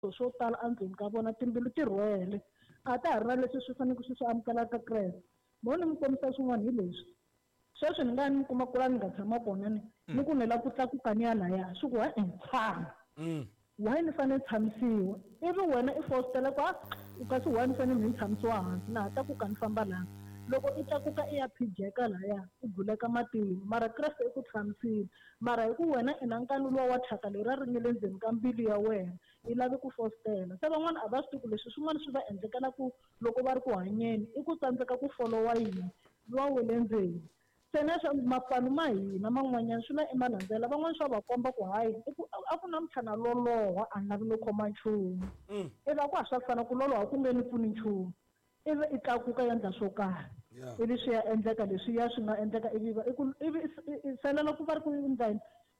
swo tala endzeni ka vona timbilu ti rhwele a ta ha ri na leswi swi faneleke swi amukelaka Kreste mo ni mi kombisa swin'wana hi leswi sweswi ni nga ni kuma ku la ni nga tshama kona ni ku ni la ku tlakuka ni ya laya swi ku tshama why ni fanele tshamisiwa ivi wena i fostela ku kasi why ni fanele ni tshamisiwa hansi laha tlakuka ni famba laha loko i tlakuka i ya phijeka laya i guleka matimba mara Kreste i ku tshamisile mara hi ku wena i na nkanulo wa thyaka leri a ri nge le ndzeni ka mbilu ya wena i lavi ku fostela se van'wana a va swi tivi ku leswi swin'wana swi va endlekela ku loko va ri ku hanyeni i ku tsandzeka ku folowa yini va wele ndzeni se na swa mapanu ma hina man'wanyana swi la emalandzela van'wana swa va komba ku hayi a ku na mutshana loloha a ni lavi no khoma nchumu ivi ku ha swa ku fana ku loloha ku nge ni pfuni nchumu ivi i tlakuka endla swo karhi ivi swi ya endleka leswiya swi nga endleka ivi i salela ku va ri ku njhani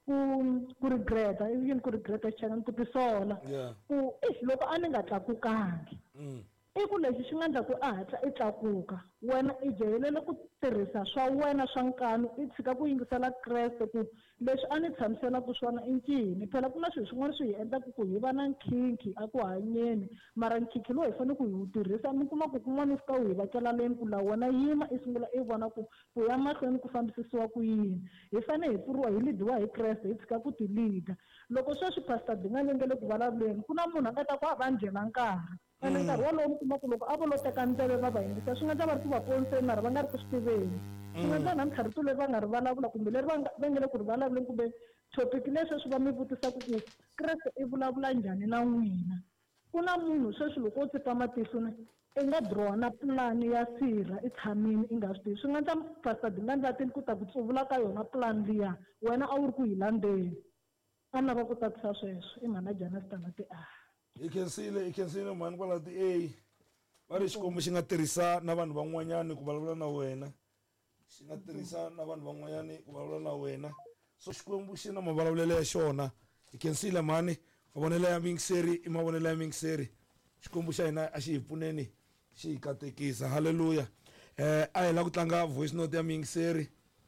ku regreta ivi yini ku regreta xana ku tisola ku loko a ni nga tlakukangi i ku lexi xi nga endla ku a hatla i tlakuka wena i jehelele ku tirhisa swa wena swa nkanu i tshika ku yingisela Kreste ku leswi a ni tshamiselaka swona i ncini phela ku na swilo swin'wana swi hi endlaka ku hi va na nkhinkhi a ku hanyeni mara nkhinkhi lowu hi fanele ku hi wu tirhisa mi kuma ku kun'wana u fika wu hi vekela leni ku la wena yima i sungula i vona ku ya mahlweni ku fambisisiwa ku yini hi fanele hi pfuriwa hi lidiwa hi Kreste hi tshika ku ti-leader loko sweswi pastor Dingane nge le ku vulavuleni ku na munhu a nga ta ku a va njhela nkarhi ene nkarhi wolowo mi kuma ku loko a vo lo teka ndleve va va yingisa swi nga ta va ri ku va poniseni mara va nga ri ku swi tiveni swi nga ta na mintlhari leri va nga ri vulavula kumbe leri va nge le ku ri vulavuleni kumbe topic leswi va mi vutisaka ku Kreste i vulavula njhani na n'wina ku na munhu sweswi loko u tsipa matihloni i nga draw na pulani ya sirha i tshamini i nga swi tivi swi nga ta pastor Dingane vatini ku ta ku tsuvula ka yona pulani liya wena a wu ri ku hi landzeni a ni lava ku tatisa sweswo i mhana Jana Sitangati i khensile mhani kwala ti va ri xikwembu xi nga tirhisa na vanhu van'wanyani ku vulavula na wena xi nga tirhisa na vanhu van'wanyani ku vulavula na wena so xikwembu xi na mavulavulelo ya xona i khensile mhani mavonelo ya mingiseri i mavonelo ya mingiseri xikwembu xa hina a xi hi pfuneni xi hi katekisa halleluya a hi la ku tlanga voice note ya mingiseri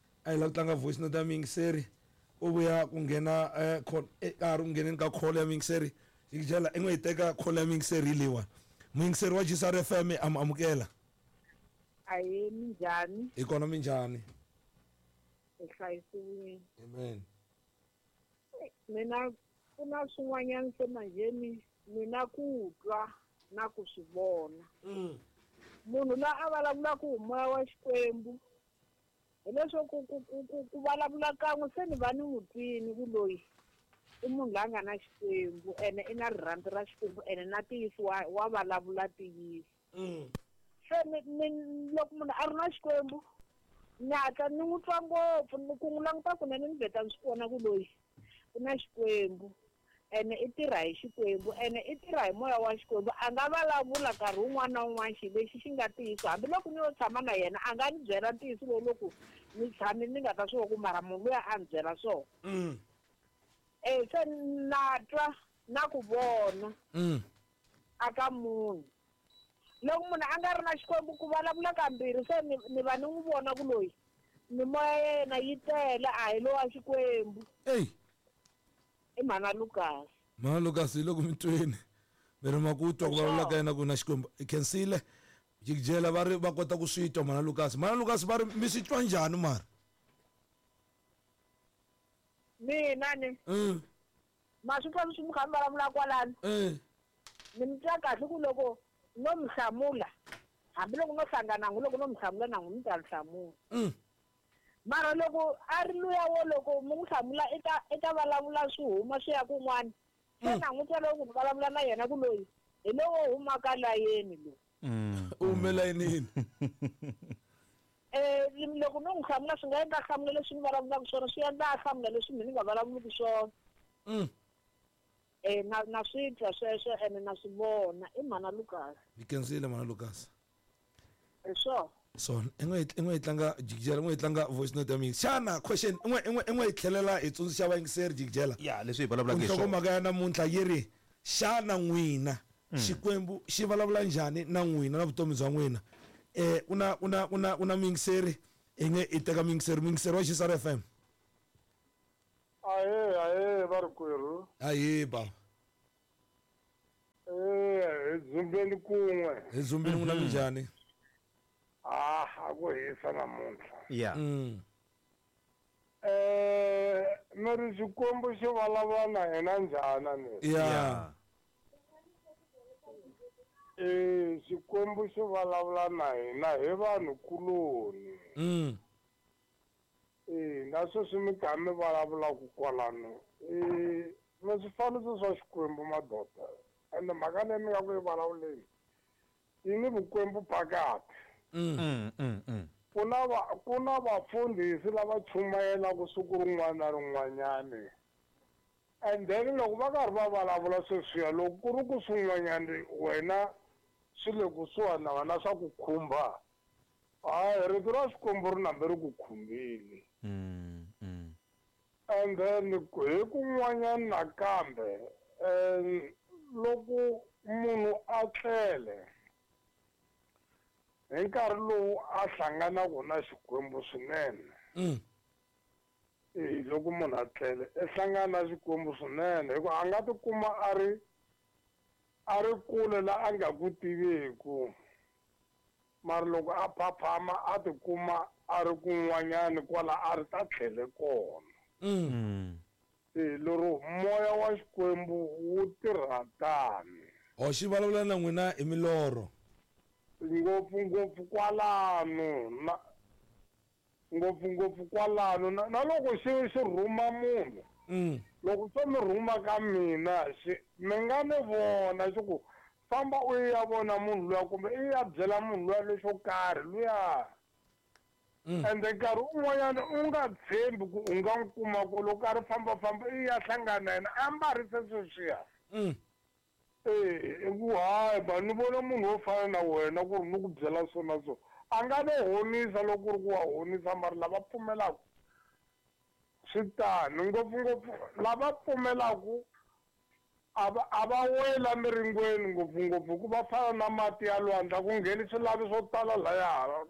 u vuya ku nghena nkarhi ku ngheneni ka call ya mingiseri jikijela i n'wi hi teka call ya mingiseri hi leyiwani muyingiseri wa Jisar FM amukela ahee minjhani hi kona minjhani hi hlayisiwile amen mina ku na swin'wanyana se manjheni mina ku twa na ku swi vona munhu la a vulavulaka hi moya wa Xikwembu hi leswaku ku vulavula kan'we se ni va ni n'wi twini ku loyi i munhu la nga na Xikwembu ene i na rirhandzu ra Xikwembu ene na tiyiso wa vulavula tiyiso se loko munhu a ri na Xikwembu ni hatla ni n'wi twa ngopfu ku n'wi languta kunene ni vheta ni swi vona ku loyi u na Xikwembu ene i tirha hi Xikwembu ene i tirha hi moya wa Xikwembu a nga vulavula nkarhi wun'wana na wun'wana xilo lexi xi nga ntiyiso hambiloko ni yo tshama na yena a nga ni byela ntiyiso lowu loko ni tshame ni nga ta swi ku mara munhu luya a ni byela swona se na twa na ku vona aka munhu loko munhu a nga ri na Xikwembu ku vulavula kambirhi se ni va ni n'wi vona ku loyi mimoya ya yena yi tele a hi lowa Xikwembu i mhana Lucas hi loko mi tweni mi ri ma ku twa ku vulavula ka yena ku na Xikwembu i khensile jikijela va kota ku swi twa mhana Lucas va ri mi swi twa njhani mara mina ni ma swi twa swi mi kha mi vulavula kwalani ni mi twa kahle ku loko no mi hlamula hambiloko no hlangana n'wi loko no mi hlamula na n'wi mi ta hlamula mara loko a ri luya wo loko mi n'wi hlamula i ta vulavula swi huma swi ya kun'wana se na n'wi twa loko ku vulavula na yena ku loyi hi lowo huma ka layeni lowu u hume layinini loko no n'wi hlamula swi nga endla hlamula leswi ni vulavulaka swona swi endla hlamula leswi mina ni nga vulavuliki swona na swi twa sweswo ene na swi vona i mhana Lucas hi khensile mhana Lucas so i n'wi hi tlanga jikijela i n'wi hi tlanga voice note ya mina xana question i n'wi hi tlhelela hi tsundzuxa vayingiseri jikijela leswi hi vulavulaka hi swona nhlokomhaka ya namuntlha yi ri xana n'wina Xikwembu xi vulavula njhani na n'wina na vutomi bya n'wina u na muyingiseri i nge i teka muyingiseri wa Jisar FM ahee va ri kwerhu ahee baba Zumbeni kun'we. ezumbini kuna minjani Aku hisa namuntlha. Yeah. Mi ri Xikwembu xi vulavula na hina njhani ni? ya Xikwembu xi vulavula na hina hi vanhu kuloni. Na sweswi mi kha mi vulavulaka kwalano. Mi swifaniso swa Xikwembu madoda. Ende mhaka leyi mi nga ku yi vulavuleni yi ni vukwembu phakati. Ku na vafundhisi lava chumayelaka siku rin'wana na rin'wanyani. And then loko va karhi va vulavula sweswiya loko ku ri ku swin'wanyani wena swi le kusuhani na wena swa ku khumba. Rito ra Xikwembu ri nambe ri ku khumbile. And then hi kun'wanyana nakambe loko munhu a tlele hi nkarhi lowu a hlanganaka na Xikwembu swinene. Loko munhu a tlele i hlangana na Xikwembu swinene hikuva a nga tikuma a ri kule la a nga ku tiviku. Mara loko a phaphama a tikuma a ri kun'wanyani kwala a ri ta tlhele kona. Lero moya wa Xikwembu wu tirha tani. xi vulavula na n'wina hi milorho Ngopfungopfu kwalano ngopfungopfu kwalano na loko xi rhuma munhu. Loko swo mi rhuma ka mina mi nga ni vona xi ku famba u ya vona munhu luya kumbe i ya byela munhu luya lexo karhi luya. Ende nkarhi un'wanyana u nga tshembi ku u nga n'wi kuma ku loko a ri fambafamba i ya hlangana na yena a mbarise sweswiya. Ku hayi ni vona munhu wo fana na wena ku ri ni ku byela swona so a nga no honisa loko ku ri ku wa honisa mara lava pfumelaka swi tani ngopfungopfu lava pfumelaka a va wela miringweni ngopfungopfu ku va fana na mati ya lwandle ku ngheni swilavi swo tala lahaya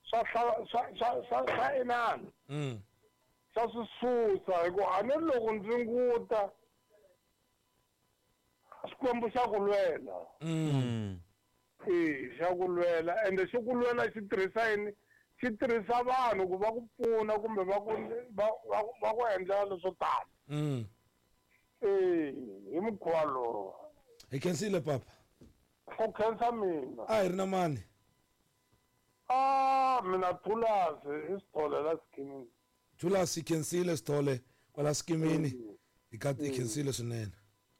swa inani swa swi susa hikuva a ni loko ndzi nguta Xikwembu xa ku lwela. Xa ku lwela ende xi ku lwela xi tirhisa yini xi tirhisa vanhu ku va ku pfuna kumbe va ku endlela leswo tala. Hi mukhuva lowu. Hi khensile papa. Ku khensa mina. A hi ri na mani? Mina Thulasi hi Sithole la Skimini. Thulasi khensile Sithole kwala Skimini. Hi khensile swinene.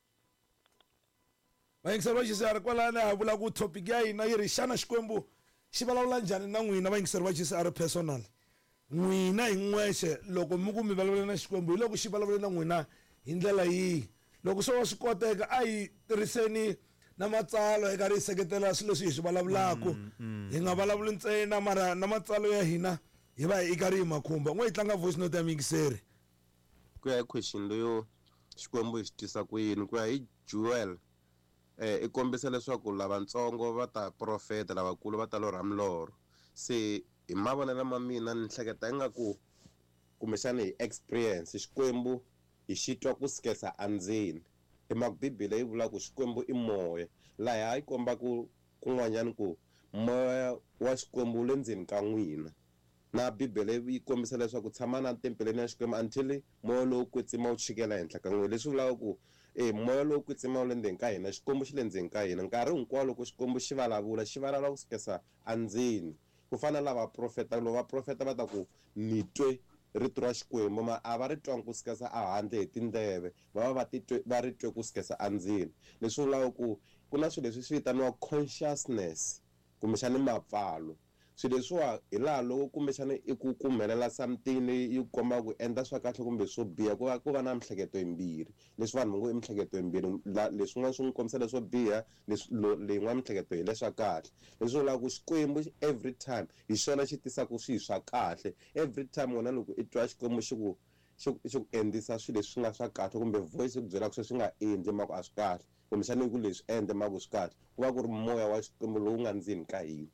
Vayingiseri va xisari kwalani ha vula ku topic ya hina yi ri xana Xikwembu xi vulavula njhani na n'wina vayingiseri va xisari personal. N'wina hi n'wexe loko mi ku mi vulavula na Xikwembu hi loko xi vulavula na n'wina hi ndlela yihi. Loko swo va swi koteka a hi tirhiseni na matsalwa eka ri seketela swilo leswi hi swi vulavulaka. Hi nga vulavuli ntsena mara na matsalwa ya hina hi va hi karhi hi makhumba. N'we hi tlanga voice note ya miyingiseri. Ku ya hi question leyo Xikwembu hi xi tisa ku yini ku ya hi Joel i kombisa leswaku lavatsongo va ta profeta lavakulu va ta lorha milorho. Se hi mavonelo ma mina ni hleketa ingaku kumbexana hi experience Xikwembu hi xitwa ku sikesa andzeni. Hi mhaka Bibele yi vula ku Xikwembu i moya laha yi kombaku kun'wanyana ku moya wa Xikwembu le ndzeni ka n'wina. Na Bibele yi kombisa leswaku tshama na tempeleni ya Xikwembu until moya lowu kwetsima wu chikela henhla ka n'wina. Leswi vulaka ku moya lowu kwetsima wu le ndzeni ka hina Xikwembu xi le ndzeni ka hina nkarhi hinkwawo loko Xikwembu xi vulavula ku sikesa andzeni. Ku fana lava profeta loko va profeta va ta ku ni twe rito ra Xikwembu ma a va ri twangi ku sikesa a handle hi tindleve va ri twe ku sikesa andzeni. Leswi vulaka ku na swilo leswi swi vitaniwa consciousness kumbexani mapfalo. Swilo leswiwa hi laha loko kumbexana i ku humelela something yi komba ku endla swa kahle kumbe swo biha ku va na mihleketo yimbirhi. Leswi vanhu va ngo i mihleketo yimbirhi leswin'wana swi n'wi kombisa leswo biha leyin'wana mihleketo hi leswa kahle. Leswi vulaka ku Xikwembu every time hi xona xi tisaka swilo swa kahle. Every time wena loko i twa Xikwembu xi ku endlisa swilo leswi nga swa kahle kumbe voice ku byela ku sweswi nga endli mako a swi kahle kumbexana ku leswi endle mako swi kahle ku va ku ri moya wa Xikwembu lowu nga ndzeni ka hina.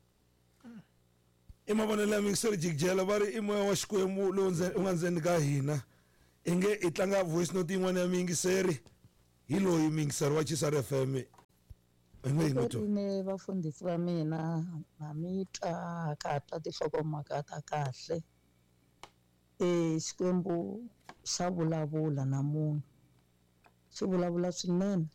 I mavonelo ya miyingiseri Jikjela va ri i moya wa Xikwembu lowu u nga ndzeni ka hina. Inge i tlanga voice note yin'wana ya miyingiseri hi loyi miyingiseri wa Chisari FM Ine vafundhisi va mina na mi twa ka twa tinhlokomhaka ta kahle. Xikwembu xa vulavula na munhu, xi vulavula swinene.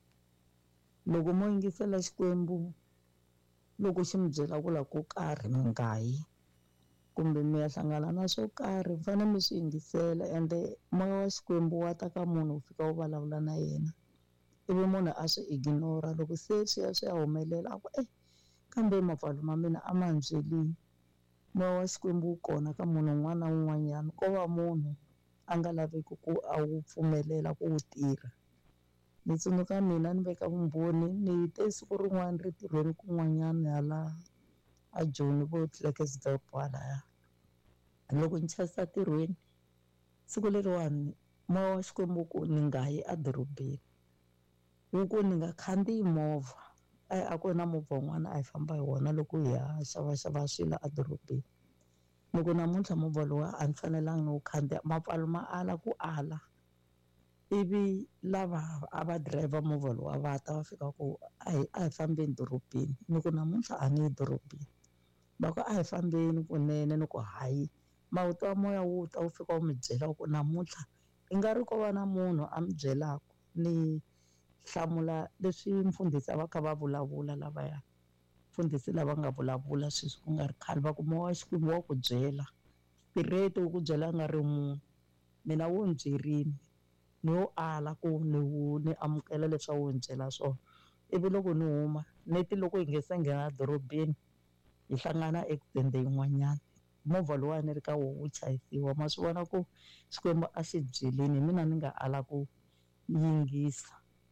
Loko mo yingisela Xikwembu loko xi mi byela ku la ko karhi mi nga yi kumbe mi ya hlangana na swo karhi mi fanele mi swi yingisela, ende moya wa Xikwembu wa ta ka munhu wu fika wu vulavula na yena ivi munhu a swi ignore. Loko se swi ya humelela a ku kambe mapfalo ma mina a ma ndzi byelini. Moya wa Xikwembu wu kona ka munhu un'wana na un'wanyana, ko va munhu a nga laveki ku a wu pfumelela ku wu tirha. Ni tsundzuka mina ni veka vumbhoni, ni te siku rin'wana ri tirhweni kun'wanyana hala a Joni vo Klerksdorp halaya. Loko ni chasa tirhweni siku leriwani moya wa Xikwembu ku ni nga yi edorobeni, wu ku ni nga khandziyi movha. A ku na movha wun'wana a hi famba hi wona loko hi ya xavaxava swilo edorobeni. Loko namuntlha movha lowu a ni fanelanga ni wu khandziya, mapfalo ma ala ku ala. Ivi lava a va dirayivha movha lowu va ta va fika ku a hi fambeni dorobeni. Ni ku namuntlha a ni yi dorobeni. Va ku a hi fambeni kunene, ni ku hayi mawuto wa moya wu ta wu fika wu mi byela ku namuntlha i nga ri ko va na munhu a mi byelaka. Ni hlamula leswi mfundhisi a va kha va vulavula lavaya, mfundhisi lava nga vulavula sweswi ku nga ri khale, va ku moya wa Xikwembu wa ku byela straight, wu ku byela nga ri munhu. Mina wu ni byerile ni yo ala ku ni amukela leswi wu ni byela swona. Ivi loko ni huma neti loko hi nge se nghena dorobeni hi hlangana accident yin'wanyana, movha lowa ni ri ka wu chayisiwa. Ma swi vona ku Xikwembu a xi byelini, mina ni nga ala ku yingisa.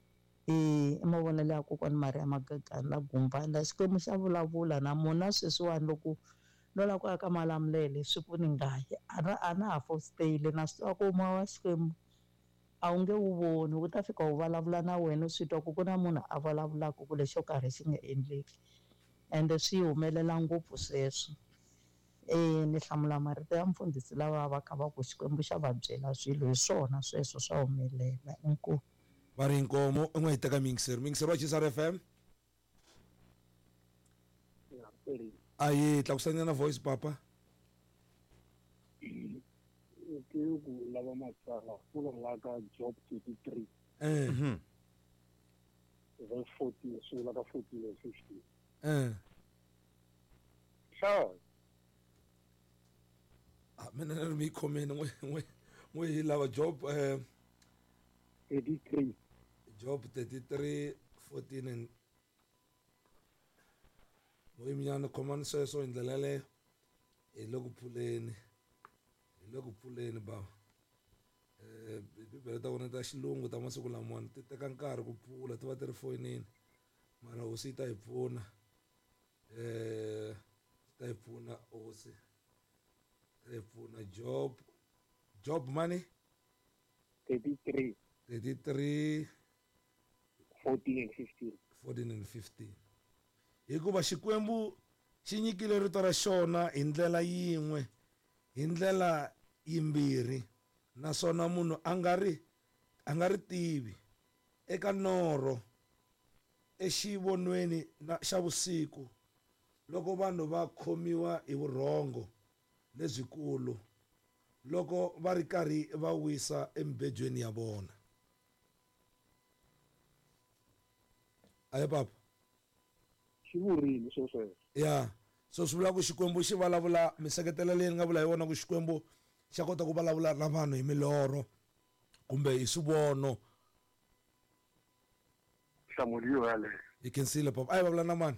I mavonelo ya kokwani Maria Magagani la Gumbani la Xikwembu xa vulavula na munhu sweswiwani. Loko no lava ku ya ka Malamulele swi ku ni nga yi a na ha fositeyile, na swi tiva ku moya wa Xikwembu a wu nge wu voni, wu ta fika wu vulavula na wena swi twa ku na munhu a vulavulaka ku lexo karhi xi nga endleki, ende swi humelela ngopfu sweswo. Ni hlamula marito ya mfundhisi lava va kha va ku Xikwembu xa va byela swilo hi swona sweswo swa humelela. Inkomu. Va ri inkomu u n'wi hi teka Mingiseri wa Chisar FM. Ayi tlakusani na voice papa. Ku lava matsala ku la ka Job 33 verse 14 sula ka 14 and 15. Mina ni mi khomeni n'wi hi lava Job 33 Job 33 14 and n'wi minyana khomani sweswo hi ndlela leyo hi le ku pfuleni bava. Bibele ta vona ta xilungu ta masiku lamawani ti teka nkarhi ku pfula, ti va ti ri fonini, mara hosi yi ta hi pfuna. Ta hi pfuna hosi, ta hi pfuna. Job mani 33 14 and 15. Hikuva Xikwembu xi nyikile rito ra xona hi ndlela yin'we, hi ndlela yimbirhi, naswona munhu a nga ri tivi. Eka norho exivonweni xa vusiku, loko vanhu va khomiwa hi vurhongo lebyikulu, loko va ri karhi va wisa emibebyweni ya vona. Ayi papa xi vurile sweswo. Ya so swi vula ku Xikwembu xi vulavula, miseketelo leyi ni nga vula hi wona ku Xikwembu xa kota ku vulavula na vanhu hi milorho kumbe hi swivono. Hlamuli yo yaleyo. You can see le papa ayi va vula na mani.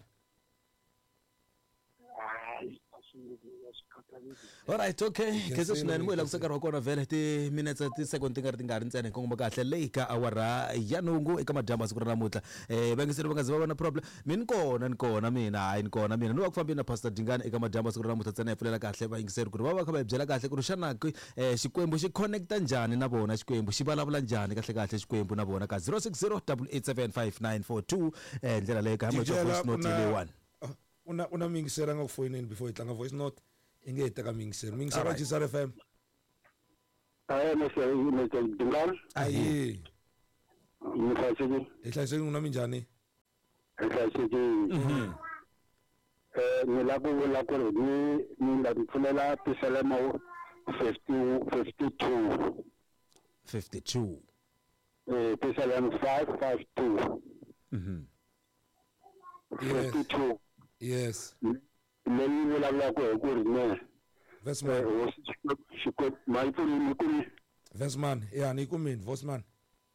Alright, okay. Khetsa swinene mo la kuseka ro kona vele ti minutes ti second ti nga ri ntsena ngoma kahle leyi ka awara ya nungu eka madyambu siku ra namuntlha. Vangiseri va nga ziva na problem. Ni kona mina ni va ku fambeni na Pastor Dingane eka madyambu siku ra namuntlha ntsena hi pfulela kahle vangiseri ku ri va kha va hi byela kahle ku ri xana Xikwembu xi connecta njhani na vona, Xikwembu xi vulavula njhani kahle Xikwembu na vona ka 06088759942 ndlela leyi ka voice note leyi 1. Una Mingiseri a nga ku foyineni before hi tlanga voice note. Inge itaka Mingiseri wa Chisar FM. Mr. Dingane. Ayi. Ni hlayisekile. Hi hlayisekile na minjhani? hlayisekile ni la ku vula ku ri ni la pfulela Psalm 52 52 Psalm 5:2 52 Yes. leyi vulavulaka hi ku ri ne Verse man. Verse man. Yeah, ni kumini, verse man.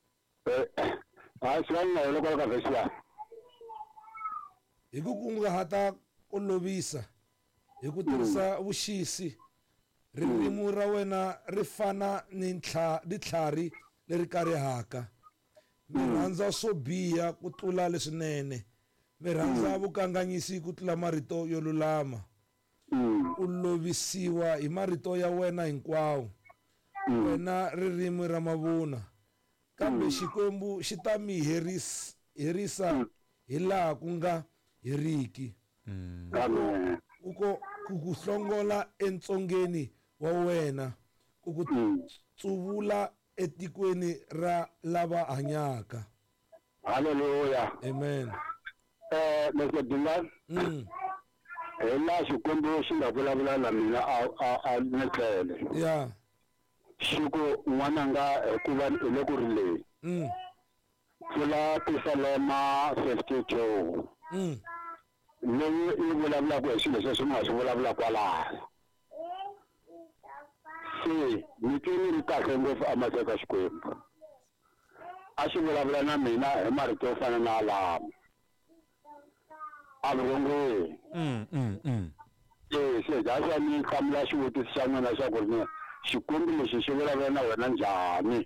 Swi nga yi loko ka verse 1 Hi ku kunguhata ku lovisa hi ku tirhisa vuxisi ririmi ra wena ri fana ni ditlhari leri karihaka mi rhandza swo biha ku tlula leswinene mi rhandza vukanganyisi ku tlula marito yo lulama u lovisiwa hi marito ya wena hinkwawo wena ririmi ra mavuna kambe xikwembu xi ta mi herisa hi laha ku nga heriki ku ku hlongola entsongeni wa wena ku ku tsuvula etikweni ra lava hanyaka. Hallelujah. Amen. Mr. Dylan la xikwembu xi nga vulavula na mina a netlele Yeah. xiku n'wananga hikuva hi le ku rileni pfula Psalm 52 leyi yi vulavulaka hi swilo leswi nga swi vulavula kwalaya se ni twe ni ri kahle ngopfu amahlweni ka xikwembu a xi vulavula na mina hi marito yo fana na alama a vurhongweni se dasa ni hlamula xivutiso xa n'wina xa ku ri xikwembu lexi xi vulavula na wena njhani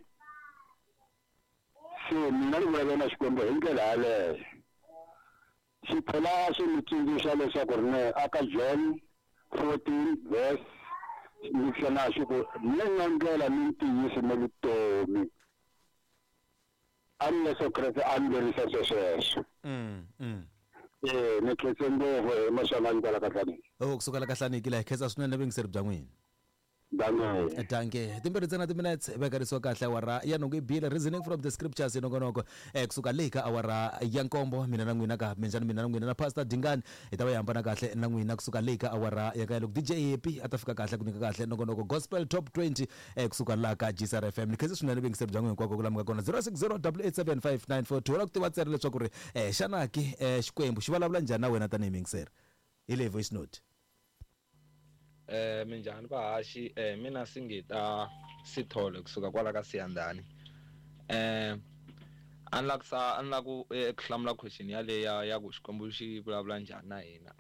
se mina ni vulavula na xikwembu hi ndlela yaleyo xi tlhela xi ni tsundzuxa leswaku ri aka John 14 verse ni tlhela xi ku ni nga ndlela ni ntiyiso ni vutomi a ni Yesu Kreste a ni lerisa sweswo ni khetse ngopfu hi maswala kwala ka Hlaniki kusukela ka Hlaniki la khetsa swinene vengiseri bya n'wina danke timbirhi ntsena timinutes vekarisiwa kahle awara ya nhungu yi bile reasoning from the scriptures nongonoko kusuka leyi ka awara ya nkombo mina na n'wina ka minjhani mina na n'wina na pastor Dingani hi ta va yi hambana kahle na n'wina kusuka leyi ka awara ya ka loko DJ Happy a ta fika kahle ku nyika kahle nongonoko gospel top 20 kusuka laha ka GSR FM ni khensa swinene vengiseri bya n'wina hinkwako ku lamuka kona 06088755942 wala ku tiva tsere leswaku ri xanaki xikwembu xi vulavula njhani na wena tanihi mingiseri hi le voice note minjhani vahaxi mina Singita Sithole kusuka kwala ka Siyandhani a ni la ku hlamula question yaleya ya ku xikwembu xi vulavula njhani na hina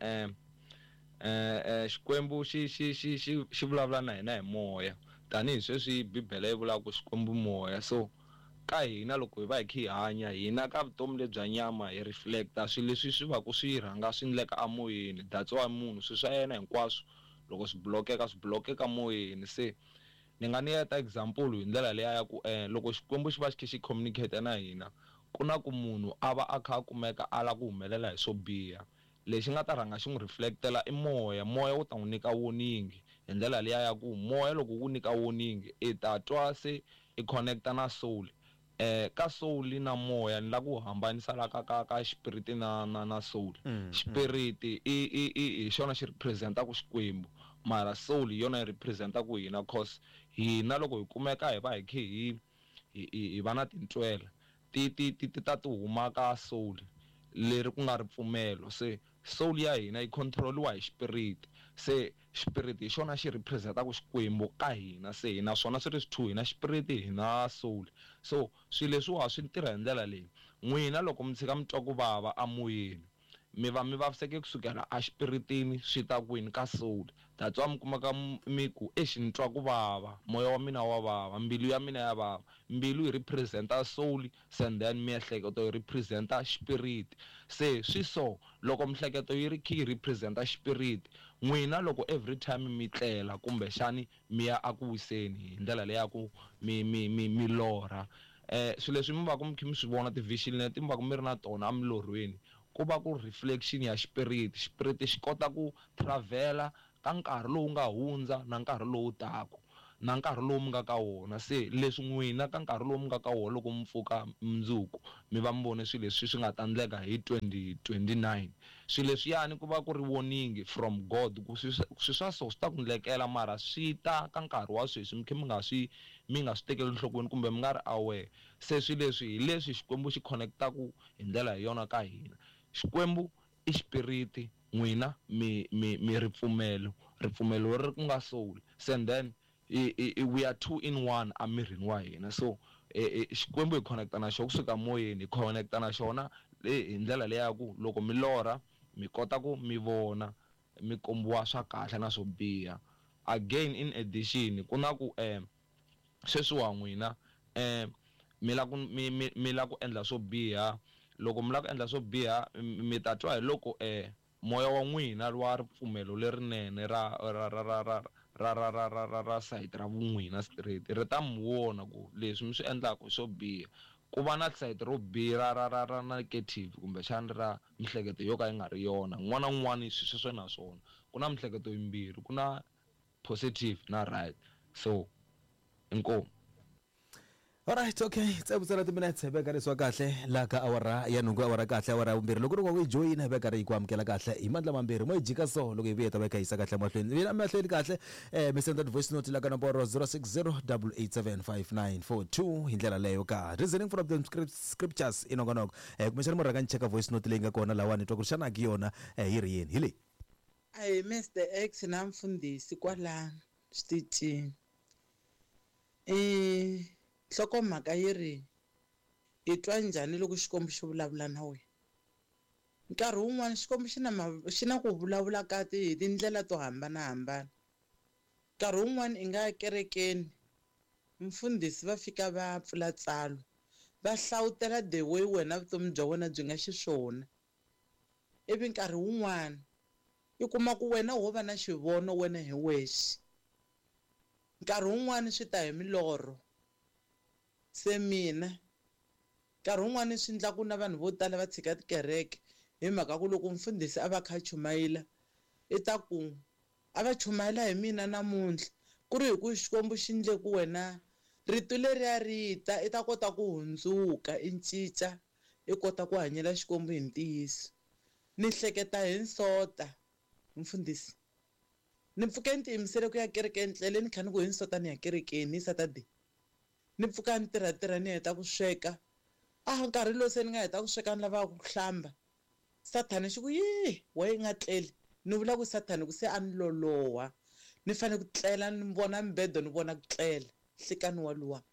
xikwembu xi vulavula na hina hi moya tanihi sweswi bibele yi vulaka ku xikwembu moya so ka hina loko hi va hi kha hi hanya hina ka vutomi lebya nyama hi reflecta swilo leswi swi va ku swi rhanga swi endleka amoyeni that's why munhu swilo swa yena hinkwaswo loko swi blokeka moyeni se ni nga ni heta example hi ndlela leya ya ku loko xikwembu xi va xi kha xi communicate na hina ku na ku munhu a va a kha a kumeka a la ku humelela hi swo biha lexi nga ta rhanga xi n'wi reflectela i moya wu ta n'wi nyika warning hi ndlela leya ya ku moya loko wu nyika warning i ta twa se i connecta na soul ka soul na moya ni la ku hambanisa la ka spirit na soul spirit i xona xi representa ku xikwembu mara soul yona yi representa ku hina cause hina loko hi kumeka hi va hi kha hi va na tintwela ti ta ti huma ka soul leri ku nga ripfumelo se soul ya hina yi controliwa hi spirit se spirit hi xona xi representa ku xikwembu ka hina se hina swona swi ri swithu hina spirit hina soul so swilo leswiwa swi tirha hi ndlela leyi n'wina loko mi tshika mi twa ku vava amoyeni mi vaviseke kusukela a xipiritini swi ta kwini ka soul that's why mi kumaka mi ku ni twa ku vava moya wa mina wa vava mbilu ya mina ya vava mbilu yi representa soul and then miehleketo yi representa spirit se swi so loko mihleketo yi ri khi yi representa spirit n'wina loko every time mi tlela kumbe xani mi ya aku wiseni hi ndlela leya ku mi lorha swilo leswi mi va ku mi kha mi swi vona ti-vision leti mi va ku mi ri na tona emilorhweni ku va ku reflection ya spirit xi kota ku travela ka nkarhi lowu nga hundza na nkarhi lowu taka na nkarhi lowu mi nga ka wona. Se leswi n'wina ka nkarhi lowu mi nga ka wona loko mi pfuka mundzuku mi va mi vone swilo leswi swi nga ta endleka hi 2029, swilo leswiyani ku va ku ri warning from God ku swi swa so swi ta ku endlekela, mara swi ta ka nkarhi wa sweswi mi kha mi nga swi tekeli enhlokweni kumbe mi nga ri aware. Se swilo leswi hi leswi Xikwembu xi connectaku hi ndlela hi yona ka hina. Xikwembu i xipiriti, n'wina mi ripfumelo ri ku nga soul, and then we are 2 in 1 amirini wa hina. So Xikwembu hi connecta na xona kusuka moyeni, hi connecta na xona hi ndlela leya ku loko mi lorha mi kota ku mi vona mi kombiwa swa kahle na swo biha. Again in addition ku na ku sweswiwa n'wina mi la ku endla swo biha. Loko mi la ku endla swo biha mi ta twa hi loko moya wa n'wina wa ripfumelo lerinene ra site ra vun'wina straight ri ta mi vona ku leswi mi swi endlaka swo biha. Ku va na site ro biha ra negative kumbe xana ra mihleketo yo ka yi nga ri yona. N'wana na n'wana sweswo na swona ku na mihleketo yimbirhi, ku na positive na right. So inkomu. Alright, okay, tsebutsela timinetse beka riswa kahle la ka awara ya nhungu, awara kahle, awara vumbirhi. Loko ri ku join beka ri ku amukela kahle hi mandla mambirhi mo jika so loko hi vuya ta beka hisa kahle mahlweni. Mina mahlweni kahle mi send voice note la ka nomboro 0608875942 hi ndlela leyo ka reasoning from the scriptures inongonoko kumexana mo raka cheka voice note leyi nga kona lawani twa ku xana ki yona hi ri yini hi leyi. Ai Mr X na mfundhisi kwala xitichini. Nhlokomhaka yi ri i twa njhani loko Xikwembu xi vulavula na wena. Nkarhi wun'wana Xikwembu xi na ku vulavula ka hi tindlela to hambanahambana. Nkarhi wun'wana i nga ya kerekeni mfundhisi va fika va pfula tsalo va hlawutela the way wena vutomi bya wena byi nga xiswona. Ivi nkarhi wun'wana i kuma ku wena wo va na xivono wena hi wexe. Nkarhi wun'wana swi ta hi milorho. Se mina nkarhi wun'wana swi endla ku na vanhu vo tala va tshika tikereke hi mhaka ku loko mfundhisi a va kha chumayela i ta ku a va chumayela hi mina namuntlha ku ri hi ku Xikwembu xi endle ku wena rito leriya rita i ta kota ku hundzuka i cinca i kota ku hanyela Xikwembu hi ntiyiso. Ni hleketa hi nsota mfundhisi ni pfuke ni tiyimisele ku ya kerekeni tlele ni kha ni ku hi nsota ni ya kerekeni hi Saturday. Ni pfuka ni tirha ni heta ku sweka nkarhi lowu se ni nga heta ku sweka ni lava ku hlamba Sathana xi ku wa yi nga tleli. Ni vula ku Sathana ku se a ni loloha ni fanele ku tlela ni vona mbedo ni vona ku tlela hlikani wa luwa.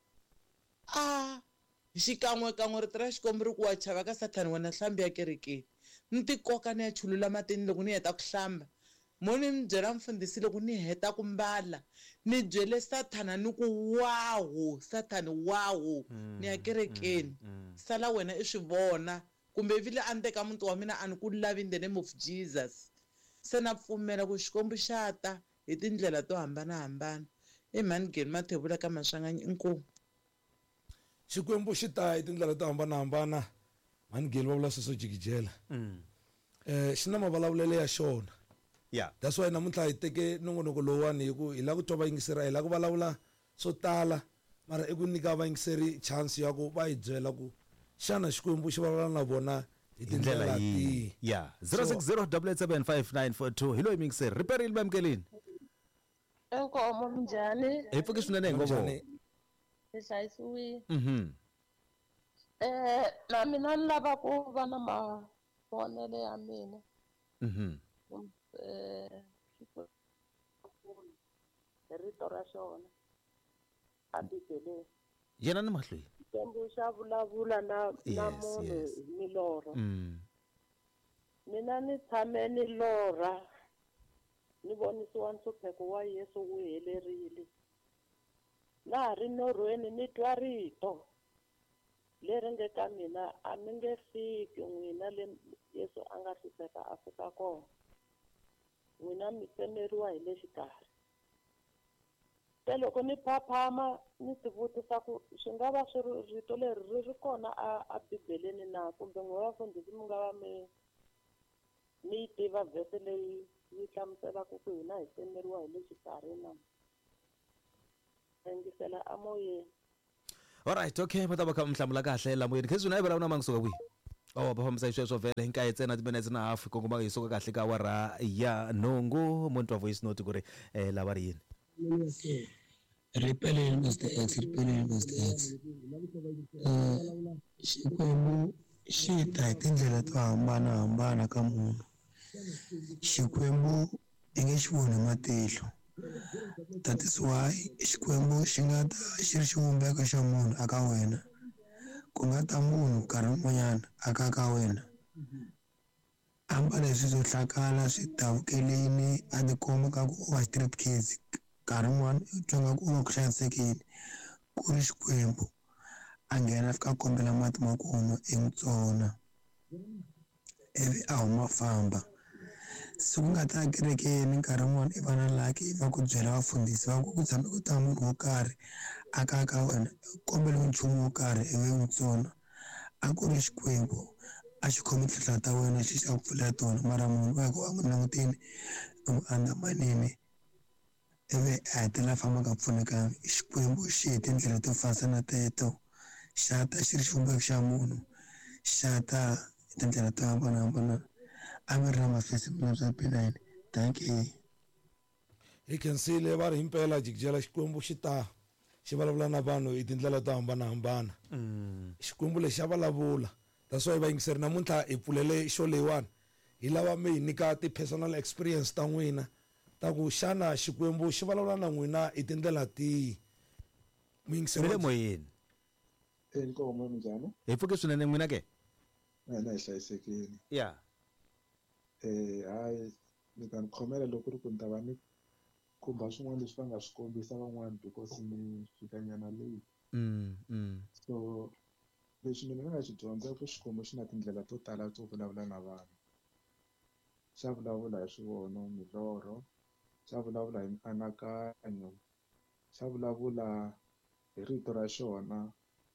Xikan'wekan'we rito ra Xikwembu ri ku wa chava ka Sathana wena hlambi ya kerekeni. Ni tikoka ni ya chulula matini loko ni heta ku hlamba. Mo ni mi byela mfundhisi loko ni heta ku mbala ni byele Sathana ni ku wawu Sathana wawu ni ya kerekeni sala wena i swi vona kumbe vile a ndeka muti wa mina a ni ku lavi in the name of Jesus. Se na pfumela ku Xikwembu xata hi tindlela to hambanahambana. Mhani Geni Mathebula ka Maswanganyi inkomu. Xikwembu xi ta hi tindlela to hambanahambana. Mhani Geni va vula sweswo jikijela xi na mavulavulelo ya xona. Yeah, that's why namuntlha hi teke nongonoko lowani hi ku hi la ku twa vayingiseri hi la ku vulavula swo tala mara i ku nyika vayingiseri chance ya ku va hi byela ku xana Xikwembu xi vulavula na vona hi tindlela tihi. Yeah, 0608875942 hi loyi mingiseri riperile bamkelini. Enkomo minjhani? Hi pfuke swinene ngovo. Hi hlayisiwile. Na mina ni lava ku va na mavonelo ya mina. Rito ra xona a bibeleni yena ni mahlweni Xikwembu xa vulavula na munhu hi milorho. Mina ni tshame ni lorha ni vonisiwa nhlupheko wa Yesu wu helerile. Laha ri norhweni ni twa rito leri nge ka mina a mi nge fiki n'wina le Yesu a nga hlupheka a fika kona. N'wina mi tsemeriwa hi le xikarhi. Se loko ni phaphama ni ti vutisa ku swi nga va swi ri rito leri ri ri kona a bibeleni na kumbe n'we vafundhisi mi nga va mi yi tiva vhese leyi yi hlamuselaka ku hina hi tsemeriwa hi le xikarhi na. yingisela amoyeni. Alright, okay, mata ba ka mhlamula kahle la moyeni. Khezwi naye bala una mangisuka kwi. Oh, ba famisa ishwe vele inka yetsena timinutes na half kongoma ke isoka kahle ka wara ya nongo umuntu wa voice note kuri la bari yini. Okay. Repelling Mr. X, repelling Mr. X. Xikwembu xi ta hi tindlela to hambanahambana ka munhu. Xikwembu i nge xi voni matihlo. That is why Xikwembu xi nga ta xi ri xivumbeko xa munhu aka wena. Ku nga ta munhu nkarhi wun'wanyana aka ka wena. Amba leswi swo hlakala swi davukeleni a tikomba ka ku wa straight kids. Nkarhi wun'wana u twa nga ku va ku hlayisekile ku ri Xikwembu a nghena fika kombela mati ma ku nwa emutsona ivi a huma famba. Se ku nga ta kerekeni nkarhi wun'wana i va na laki i va ku byela vafundhisi va ku tshame ku ta munhu wo karhi aka ka wena kombela nchumu wo karhi ivi mutsona a ku ri Xikwembu a xi khomi tinhla ta wena xi xa ku pfula tona mara munhu va ku a n'wi langutini n'wi andzamanini ivi a hetelela famba ka pfunekanga. Xikwembu xi hi tindlela to fasa na teto xa ta xi ri xivumbeko xa munhu xa ta hi tindlela to hambanahambana. A mi ri na mafesi mina bya pinayini. Thank you. Hi khensile va ri himpela jikijela Xikwembu xi ta xi vulavula na vanhu hi tindlela to hambanahambana. Xikwembu lexi xa vulavula. That's why va yingiseri namuntlha hi pfulele xo leyiwani hi lava mi hi nyika ti-personal experience ta n'wina ta ku xana Xikwembu xi vulavula na n'wina hi tindlela tihi. Mi yingiseri moyeni. Inkomo njani? Hi pfuke swinene n'wina ke? Na hi hlayisekile. Yeah. Hayi ni ta ni khomela loko ri ku ni ta va ni khumba swin'wana leswi va nga swi kombisa van'wana because ni fikanyana late. So leswi mina ni nga xi dyondza ku Xikwembu xi na tindlela to tala to vulavula na vanhu. Xa vulavula hi swivono, milorho, xa vulavula hi mianakanyo, xa vulavula hi rito ra xona,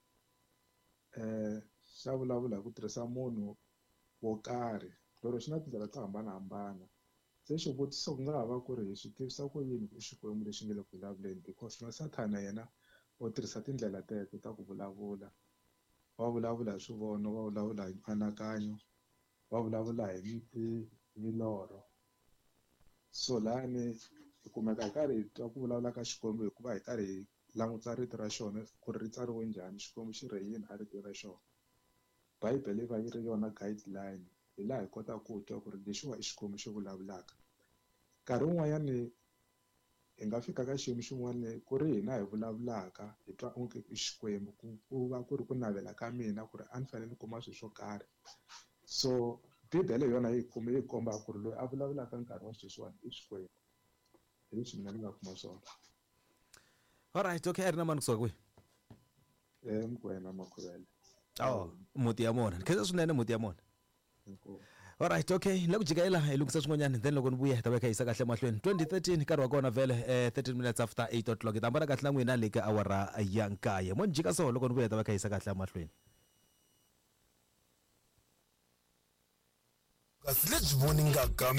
xa vulavula hi ku tirhisa munhu wo karhi. Lero xi na tindlela to hambanahambana. Se xivutiso ku nga ha va ku ri hi swi tivisa ku yini ku Xikwembu lexi nge le ku vulavuleni because na Sathana yena u tirhisa tindlela teto ta ku vulavula. Va vulavula hi swivono, va vulavula hi mianakanyo, va vulavula hi milorho. So lani hi kumeka hi karhi hi twa ku vulavula ka Xikwembu hikuva hi karhi hi langutisa rito ra xona ku ri tsariwe njhani, Xikwembu xi ri yini a rito ra xona. Bibele yi va yi ri yona guideline hi laha hi kotaka ku twa ku ri lexiwa i Xikwembu xi vulavulaka. Nkarhi wun'wanyani hi nga fika ka xiyimo xin'wana ku ri hina hi vulavulaka hi twa onge i Xikwembu ku va ku ri ku navela ka mina ku ri a ni fanele ni kuma swilo swo karhi. So Bibele hi yona yi komba ku ri loyi a vulavulaka nkarhi wa sweswiwani i Xikwembu. Hi leswi mina ni nga kuma swona. Alright, okay, a ri na mani kusuka kwihi? Mokoena Makhuvele. Muti ya mona. Kheza swinene muti ya mona. Alright, okay, la ku jikayela hi lungisa swin'wanyana then loko ni vuya hi ta veka hisa kahle mahlweni 2013 nkarhi wa kona vele 13 minutes after 8 o'clock hi ta ambana kahle na n'wina le ka awara ya nkaye mo ni jika so loko ni vuya hi ta veka hisa kahle mahlweni. Kasi lebyi voningaka